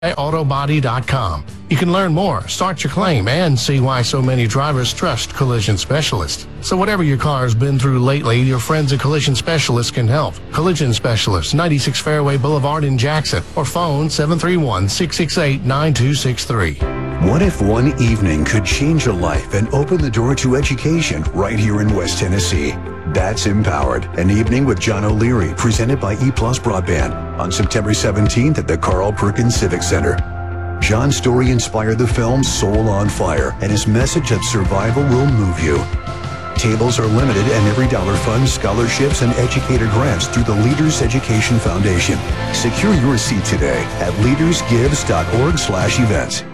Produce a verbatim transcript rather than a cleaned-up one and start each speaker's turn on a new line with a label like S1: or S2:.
S1: autobody dot com. You can learn more, start your claim, and see why so many drivers trust Collision Specialist. So whatever your car's been through lately, your friends at Collision Specialist can help. Collision Specialist, ninety-six Fairway Boulevard in Jackson, or phone seven three one, six six eight, nine two six three.
S2: What if one evening could change a life and open the door to education right here in West Tennessee? That's Empowered, an evening with John O'Leary, presented by E Plus Broadband on September seventeenth at the Carl Perkins Civic Center. John's story inspired the film Soul on Fire, and his message of survival will move you. Tables are limited, and every dollar funds scholarships and educator grants through the Leaders Education Foundation. Secure your seat today at leadersgives dot org slash events.